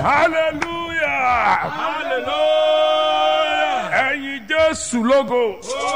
hallelujah. Ẹ̀yin Jésù lógo.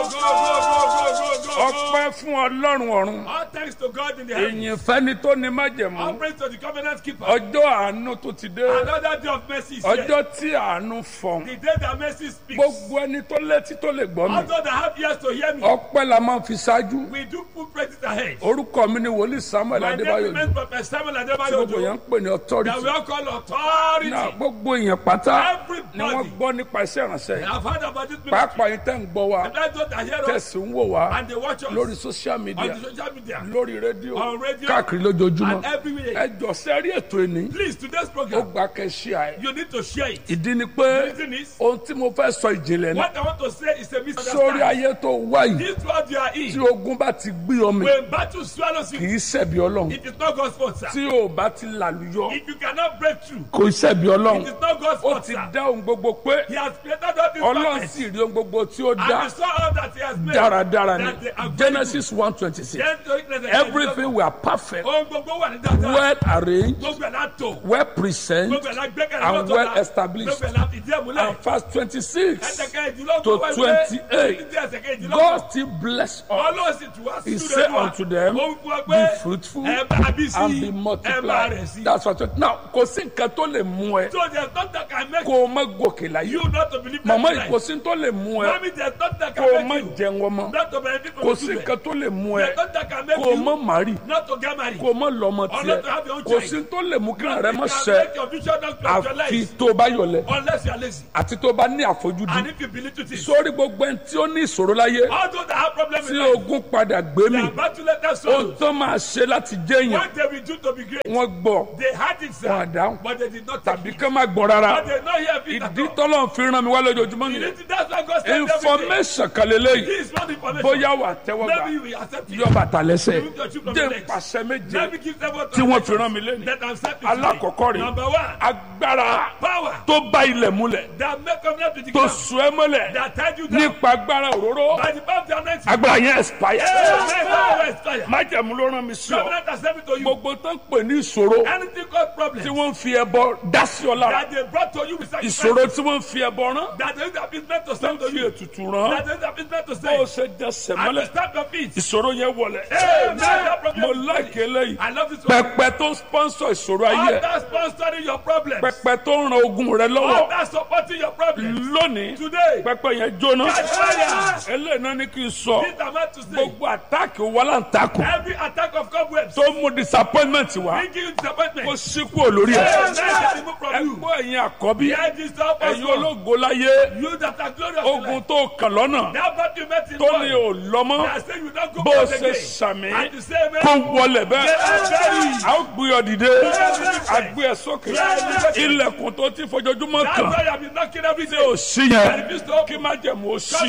Ọpẹ́ fún Ọlọ́run ọ̀run. All thanks to God in the heavens. Ìyìn fẹ́ni tó ní májẹ̀mú. All praise to the covenant keeper. Ọjọ́ àánú tó ti dé. Another day of mercy is here. Ọjọ́ tí àánú fọ̀n. The day that mercy speaks. Gbogbo ẹni tó létí tó lè gbọ́ mi. All those that have ears to hear me. Ọpẹ́ la máa fi ṣáájú. We do put praises ahead. Orúkọ mi ni Wòlíì Samuel My name Adébáyọ̀. remains Prophet Samuel Tí Adebayo gbogbo yẹn ń pè ní that we authority. all call authority. Náà gbogbo èèyàn pátá Everybody. ni wọ́n gbọ́ nípa iṣẹ́ ìránṣẹ́ yìí. I've heard about this ministry. Pàápàá yín tẹ́ ń gbọ́ wa. And that's what I hear us Tẹ̀sí ń wò wá and they watch us lórí social media. on the social media. Lórí rédíò On radio. káàkiri lójoojúmọ́. And everywhere. Ẹ jọ sẹ́rí ètò ẹni. Please, today's Ó program, gba kẹ́sí àyè. you need to share it. Ìdí ni The pé reason is, ohun tí mo fẹ́ sọ ìjìnlẹ̀ ni. what I want to say is a Sórí misunderstanding. ayé tó wá yìí This world you are tí in, ogun bá ti gbé ọmọ when battle swallows kì you, í ṣẹ̀bi Ọlọ́run. it is not God's fault, sir. Tí o bá ti làlùyọ If you cannot break through, kò í ṣẹ̀bi it Ọlọ́run. is not God's Ó fault, ti sir. dá ohun gbogbo pé He has created all these Ọlọ́run perfect. sì rí ohun gbogbo tí ó And dá he saw all that he has made. dáradára That they are ni. very Genesis 1:26. good. Everything were perfect, Ohun gbogbo wà ní dáadáa. well arranged, Gbogbo ẹ̀ la tò. well present, Gbogbo ẹ̀ la gbẹ́kẹ̀lé and lọ́tọ̀ well la. established. Gbogbo ẹ̀ la fìdí ẹ̀ múlẹ̀. And verse 26, Ẹsẹ̀ kejìlélógún to wá wípé, 28, títí ẹsẹ̀ kejìlélógún. God still bless us. Ọlọ́run sì tù wá He súre said fún wa. unto them, Ó wí fún wa be pé, fruitful ẹ bá bí sí, and be ẹ bá multiplied. rẹ̀ sí. That's what. Now, kò sí nǹkan tó lè mú ẹ So there's nothing that can make kó o má gòkè láyé. you not to believe Màmá that yìí kò sí tó lè mú ẹ Mommy, there's nothing that kó o can má make you jẹun ọmọ. not to benefit from Kò your sí children. nǹkan tó lè mú ẹ There's nothing that can make kó o má you márì. not to get married. Kó o má lọ́mọ Or tiẹ̀. not to have your own Kò child. sí tó lè mú kí rẹ má Nothing ṣẹ can make your vision not to àfi actualize tó o bá yọlẹ̀ unless you are lazy. àti tó o bá ní àfojúdi. And if you believe to this, Sórí gbogbo ẹni tí ó ní ìṣòro láyé all those that have problems tí in life, ogun padà gbé they mi. are about to let that Ohun soul. tó máa ṣe láti jẹ́ èèyàn What they will do to be great, wọ́n gbọ́ they had it, sir, wọn àdáhùn but they did not take tàbí it. kán má gbọ́ rárá. But they not hear it at Ìdí all. tọ́lọ́run fi rán mi wá lójoojúmọ́ You nìyẹn. need to- That's why God said every day. Information kan lélẹ́yìí This is not information. bóyá wà tẹ́wọ́ gbà Maybe you will accept it. yọ bàtà lẹ́sẹ̀ Remove your shoe from jẹ́ your legs. pàṣẹ méje Let me give them what tí wọ́n fi rán mi lẹ́nu. that I'm set to Alákọ̀ọ́kọ́ rèé Number one, agbára power tó bá ilẹ̀ múlẹ̀ that make covenant with the tó ground, sùn ẹ́ mọ́lẹ̀ that tied you down nípa agbára òróró by the power of the anointing. agbára yẹn expire. Fire. májẹ̀mú ló rán mi sí ọ Covenant has sent me to you. gbogbo tó ń pè ní ìṣòro Anything called problem tí wọ́n ń fi ẹbọ dá sí ọ lára that they brought to you with sacrifice, ìṣòro tí wọ́n ń fi ẹbọ rán that they have been meant to tó send ń to fi you, ètùtù rán that they have been meant to bó o send, ṣe jẹsẹ̀ and mọ́lẹ̀ to stamp your feet. ìṣòro yẹn wọlẹ̀. Amen. That problem mo is láìké finished. lẹ́yìn I love this one. pẹpẹ tó ń sponsor ìṣòro ayé All ẹ that sponsoring your problems, pẹpẹ tó ń ran ogun rẹ all lọ́wọ́ that supporting your problems. lónìí Today, pẹpẹ yẹn jóná catch fire. eléyìí náà ní kí n sọ This I'm meant to say. gbogbo àtàkì wàláǹtakùn Every attack of cobwebs tó mú disappointment wá bringing you disappointment. kó síkú olórí ẹ Amen. That remove from you. ẹgbọ́ ẹ̀yin àkọ́bí Hear this now, ẹ̀yin pastor. ológo láyé You that are glorious in ogun life. tó kàn lọ́nà That battle met in tó ní war. ò lọ́mọ́ They are saying you don't go bó o back ṣe again. sàmì And the same kó wọlé bẹ́ẹ̀ very. a ó gbé ọ dìde a gbé ẹ sókè ilẹ̀kùn tó ti fojoojúmọ́ That's kàn why I've been knocking every day. ò sí yẹn kí má jẹ̀mú ó sí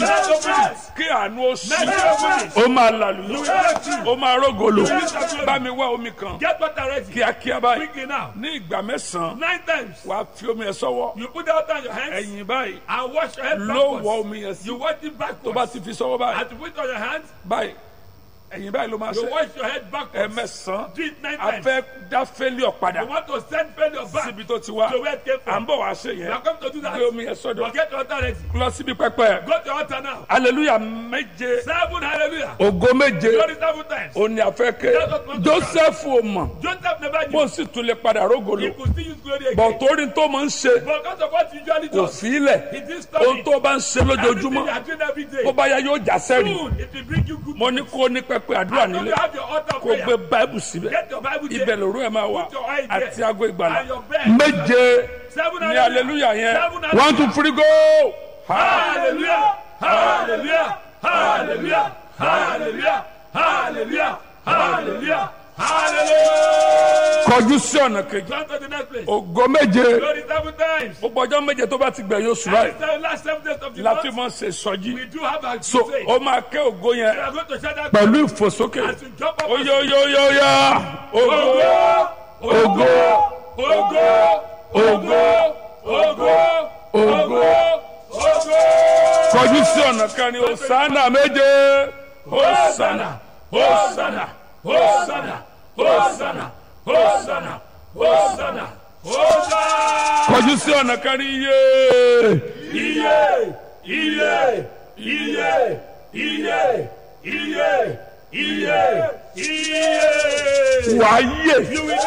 kí àánú ó sí ó máa làlùyọ ó máa rógolo bá mi wá omi kan Get water ready. kíákíá báyìí Quickly now. ní ìgbà mẹ́sàn-án 9 times. wàá fi omi ẹ sọ́wọ́ You put out on your hands ẹ̀yìn báyìí and wash your head ló wọ backwards. omi yẹn sí You wash it tó bá backwards. ti fi sọ́wọ́ báyìí And to put it on your hands, báyìí ẹ̀yìn báyìí ló máa you ṣe wash your head backwards. ẹ̀mẹ́sàn-án Do it 9 a times. fẹ́ dá fẹ́lẹ́ ọ̀padà You want to send failure back síbi tó ti wá to where it came à ń from. bọ̀ wá ṣe You yẹn are come to do that. gbé omi yẹn sọ́dọ̀ But get your water ready. lọ síbi pẹpẹ Go to your altar now. hallelujah méje 7 hallelujah. ògo méje Glory 7 times. òní àfẹ́kẹ́ Joseph ò mọ̀ Joseph never bó knew. sì tún lè padà rógolo He could still use glory again. bọ̀ torí tó máa ń ṣe But because of what he usually kò does, fi í lẹ̀ he did ohun study. tó bá ń ṣe Everything lójoojúmọ́ you are doing every day. ó bá yá yóò já sẹ́rì Soon it will bring you good. mo ní kó ní pẹpẹ àdúrà Don't nílé you have your altar kó gbé prayer? báìbù síbẹ̀ Get your Bible ibẹ̀ there. lòrú ẹ̀ máa wà Put your oil there. àti aago ìgbàlà And your bed. méje 7 ní hallelujah yẹn 7 1 2 3 go. Hallelujah. Hallelujah. Hallelujah. Hallelujah. Hallelujah. Hallelujah. Hallelujah. kọjú sí ọ̀nà kejì Turn to the next place. ògo méje Glory 7 times. ó gbọ́jọ́ méje tó bá ti gbẹ̀yìn oṣù And báyìí it's the last 7 days of the la fi month. máa ń ṣe ìsọjí We do have a so crusade. ó máa ké ògo We yẹn are going to share that pẹ̀lú ìfòsókè as we jump up. oyóyóyóyá ògo ògo Ogo. Ogo. Ogo. Ogo. Ogo. kọjú sí ọ̀nà kan ní hosanna méje hosanna hosanna hosanna hosanna hosanna hosanna hosanna. jù sí ọ̀nà kẹrin iye. Iye. Iye. Iye. Iye. Iye. Iye. Iye. wàá yè. You will